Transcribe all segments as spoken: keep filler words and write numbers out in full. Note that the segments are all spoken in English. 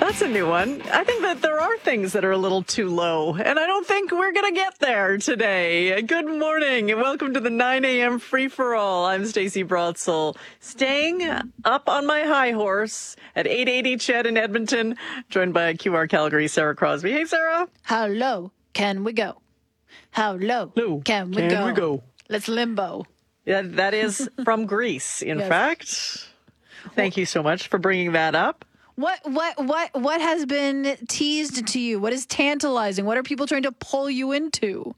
That's a new one. I think that there are things that are a little too low, and I don't think we're going to get there today. Good morning, and welcome to the nine a.m. free-for-all. I'm Stacey Brotzel, staying up on my high horse at eight eighty Ched in Edmonton, joined by Q R Calgary, Sarah Crosby. Hey, Sarah. How low can we go? How low, low can, we, can go? we go? Let's limbo. Yeah, that is from Greece, in Yes. fact. Thank you so much for bringing that up. What what what what has been teased to you? What is tantalizing? What are people trying to pull you into?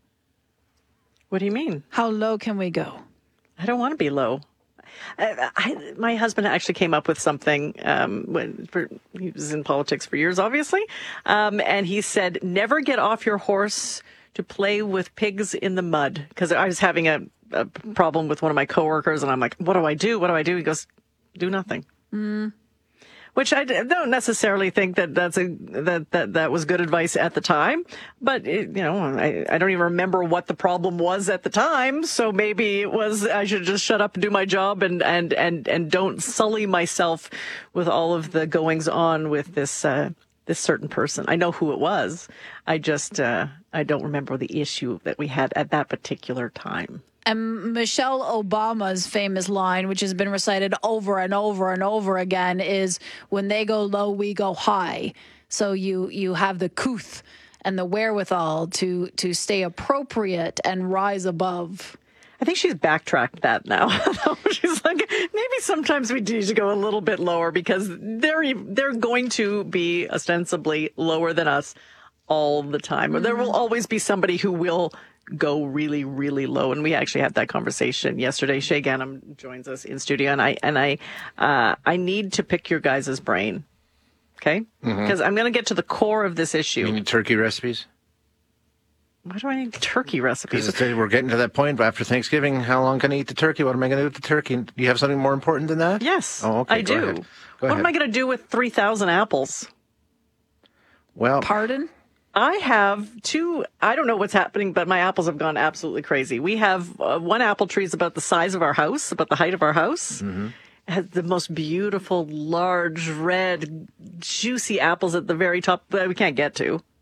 What do you mean? How low can we go? I don't want to be low. I, I, my husband actually came up with something um, when for, he was in politics for years, obviously, um, and he said, "Never get off your horse to play with pigs in the mud." Because I was having a, a problem with one of my coworkers, and I'm like, "What do I do? What do I do?" He goes, "Do nothing." Mm. Which I don't necessarily think that that's a that that that was good advice at the time, but it, you know, I, I don't even remember what the problem was at the time. So maybe it was I should just shut up and do my job and and and and don't sully myself with all of the goings on with this uh, this certain person. I know who it was. I just uh, I don't remember the issue that we had at that particular time. And Michelle Obama's famous line, which has been recited over and over and over again, is when they go low, we go high. So you you have the couth and the wherewithal to to stay appropriate and rise above. I think she's backtracked that now. She's like, maybe sometimes we need to go a little bit lower because they're they're going to be ostensibly lower than us all the time. Mm-hmm. There will always be somebody who will go really, really low. And we actually had that conversation yesterday. Shay Gannam joins us in studio, and I and I uh, I need to pick your guys' brain, okay? Because mm-hmm. I'm going to get to the core of this issue. You need turkey recipes? Why do I need turkey recipes? Because we're getting to that point after Thanksgiving. How long can I eat the turkey? What am I going to do with the turkey? Do you have something more important than that? Yes, oh, okay, I go do. Ahead. Go what ahead. am I going to do with three thousand apples? Well, Pardon? I have two, I don't know what's happening, but my apples have gone absolutely crazy. We have uh, one apple tree is about the size of our house, about the height of our house. Mm-hmm. It has the most beautiful, large, red, juicy apples at the very top that we can't get to.